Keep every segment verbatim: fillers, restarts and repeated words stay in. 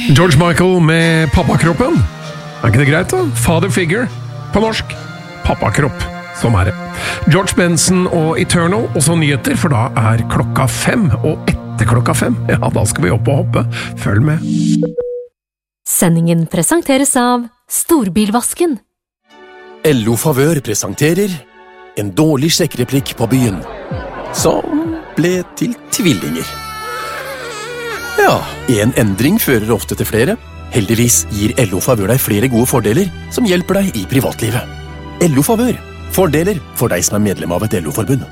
George Michael med pappakroppen. Er ikke det greit da? Father figure på norsk. Pappakropp, som er det. George Benson og Eternal, og så nyheter, for da er klokka fem, og etter klokka fem, ja, da skal vi opp og hoppe. Følg med. Sendingen presenteres av Storbilvasken. L O Favør presenterer en dårlig sjekkreplikk på byen, som ble til tvillinger. Ja, en endring fører ofte til flere. Heldigvis gir L O Favør deg flere gode fordeler som hjelper deg i privatlivet. L O Favør. Fordeler for deg som er medlem av et L O-forbund.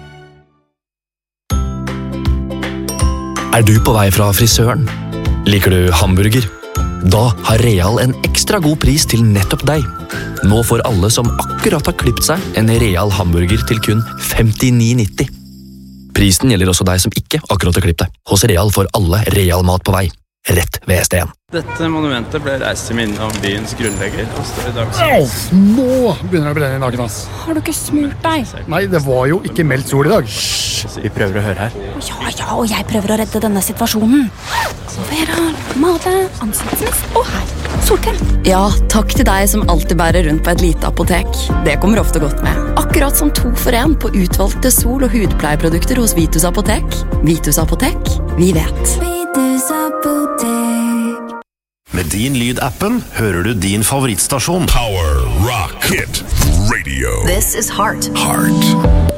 Er du på vei fra frisøren? Liker du hamburger? Da har Real en ekstra god pris til nettopp deg. Nå får alle som akkurat har klippet seg en Real hamburger til kun femtini nitti. Prisen gjelder også deg som ikke akkurat har klippet deg. Hos Real får alle Real mat på vei. Rett ved S D en. Dette monumentet ble reist til minne om byens grunnlegger og står i dag. Au, nå begynner det å brenne i naken, ass. Har du ikke smurt deg? Nei, det var jo ikke meldt sol i dag. Hysj, vi prøver å høre her. Ja, ja, og jeg prøver å redde denne situasjonen. Vera, Made, ansiktsmist og her, solkrem. Ja, takk til deg som alltid bærer rundt på et lite apotek. Det kommer ofte godt med. Akkurat som to for en på utvalgte sol- og hudpleieprodukter hos Vitus Apotek. Vitus Apotek, vi vet. Vitus Apotek. Med din lyd-appen hører du din favorittstasjon. Power Rock Hit Radio. This is Heart. Heart.